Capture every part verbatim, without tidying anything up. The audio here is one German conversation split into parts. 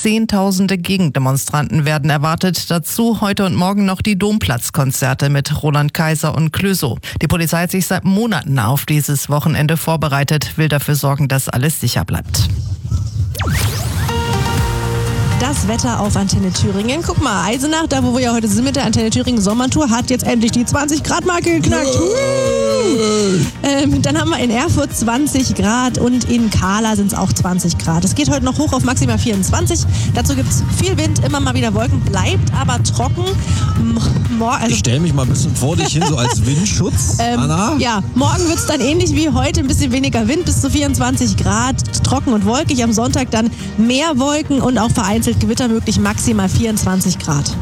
Zehntausende Gegendemonstranten werden erwartet. Dazu heute und morgen noch die Domplatzkonzerte mit Roland Kaiser und Clouseau. Die Polizei hat sich seit Monaten auf dieses Wochenende vorbereitet, will dafür sorgen, dass alles sicher bleibt. Das Wetter auf Antenne Thüringen. Guck mal, Eisenach, da wo wir ja heute sind mit der Antenne Thüringen Sommertour, hat jetzt endlich die zwanzig Grad Marke geknackt. Ähm, dann haben wir in Erfurt zwanzig Grad und in Kahla sind es auch zwanzig Grad. Es geht heute noch hoch auf maximal vierundzwanzig. Dazu gibt es viel Wind, immer mal wieder Wolken, bleibt aber trocken. Mor- also ich stelle mich mal ein bisschen vor dich hin, so als Windschutz, ähm, Anna. Ja, morgen wird es dann ähnlich wie heute, ein bisschen weniger Wind, bis zu vierundzwanzig Grad, trocken und wolkig. Am Sonntag dann mehr Wolken und auch vereinzelt Gewitter möglich, maximal vierundzwanzig Grad.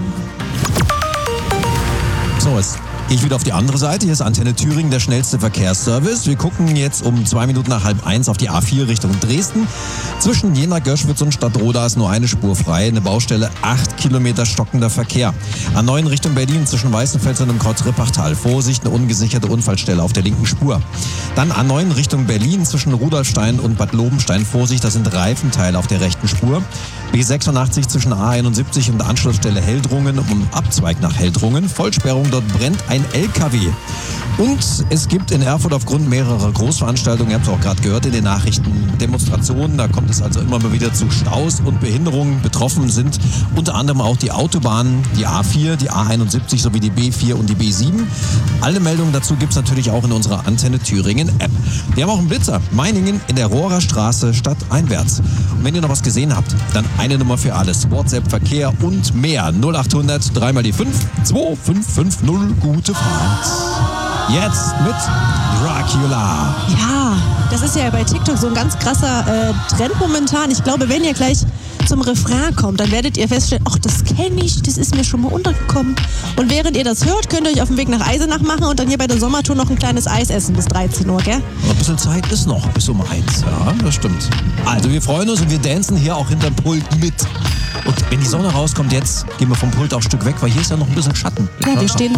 So, jetzt gehe ich wieder auf die andere Seite. Hier ist Antenne Thüringen, der schnellste Verkehrsservice. Wir gucken jetzt um zwei Minuten nach halb eins auf die A vier Richtung Dresden. Zwischen Jena, Göschwitz und Stadtroda ist nur eine Spur frei. Eine Baustelle, acht Kilometer stockender Verkehr. A neun Richtung Berlin zwischen Weißenfels und dem Kreuz Rippachtal. Vorsicht, eine ungesicherte Unfallstelle auf der linken Spur. Dann A neun Richtung Berlin zwischen Rudolfstein und Bad Lobenstein. Vorsicht, das sind Reifenteile auf der rechten Spur. B sechsundachtzig zwischen A einundsiebzig und der Anschlussstelle Heldrungen um Abzweig nach Heldrungen. Vollsperrung, dort brennt ein L K W. Und es gibt in Erfurt aufgrund mehrerer Großveranstaltungen, ihr habt es auch gerade gehört in den Nachrichten, Demonstrationen. Da kommt es also immer mal wieder zu Staus und Behinderungen. Betroffen sind unter anderem auch die Autobahnen, die A vier, die A einundsiebzig sowie die B vier und die B sieben. Alle Meldungen dazu gibt es natürlich auch in unserer Antenne Thüringen App. Wir haben auch einen Blitzer. Meiningen in der Rohrer Straße stadteinwärts. Und wenn ihr noch was gesehen habt, dann eine Nummer für alles. WhatsApp, Verkehr und mehr. null achthundert, drei mal die fünf, zwei fünf fünf null. Gute Fahrt. Jetzt mit Dracula. Ja, das ist ja bei TikTok so ein ganz krasser äh, Trend momentan. Ich glaube, wenn ihr gleich zum Refrain kommt, dann werdet ihr feststellen, ach, das kenne ich, das ist mir schon mal untergekommen. Und während ihr das hört, könnt ihr euch auf den Weg nach Eisenach machen und dann hier bei der Sommertour noch ein kleines Eis essen bis dreizehn Uhr, gell? Ein bisschen Zeit ist noch, bis um eins. Ja, das stimmt. Also wir freuen uns und wir dancen hier auch hinterm Pult mit. Und wenn die Sonne rauskommt jetzt, gehen wir vom Pult auch ein Stück weg, weil hier ist ja noch ein bisschen Schatten. Ja, wir stehen